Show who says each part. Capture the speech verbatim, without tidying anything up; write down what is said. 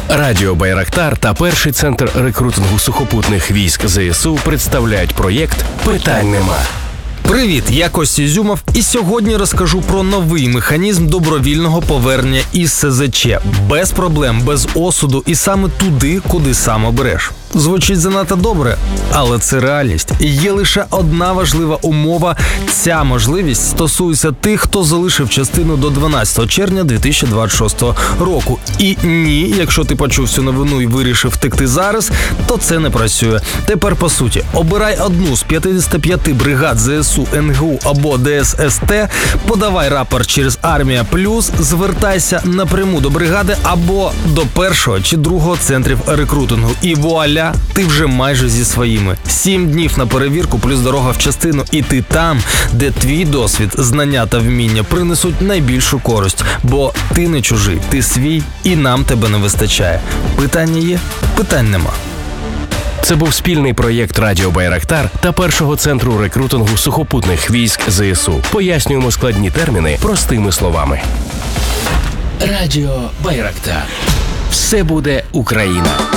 Speaker 1: Радіо Байрактар та перший центр рекрутингу сухопутних військ ЗСУ представляють проєкт «Питань нема».
Speaker 2: Привіт, я Костя Ізюмов, і сьогодні розкажу про новий механізм добровільного повернення із СЗЧ. Без проблем, без осуду і саме туди, куди сам обереш. Звучить занадто добре, але це реальність. І є лише одна важлива умова. Ця можливість стосується тих, хто залишив частину до дванадцятого червня дві тисячі двадцять шостого року. І ні, якщо ти почув цю новину і вирішив втекти зараз, то це не працює. Тепер по суті, обирай одну з п'ятдесят п'ять бригад ЗСУ, НГУ або ДССТ, подавай рапорт через Армія Плюс, звертайся напряму до бригади або до першого чи другого центрів рекрутингу. І вуаля! Ти вже майже зі своїми. Сім днів на перевірку плюс дорога в частину, і ти там, де твій досвід, знання та вміння принесуть найбільшу користь. Бо ти не чужий, ти свій, і нам тебе не вистачає. Питання є? Питань нема.
Speaker 1: Це був спільний проєкт Радіо Байрактар та першого центру рекрутингу сухопутних військ ЗСУ. Пояснюємо складні терміни простими словами. Радіо Байрактар. Все буде Україна.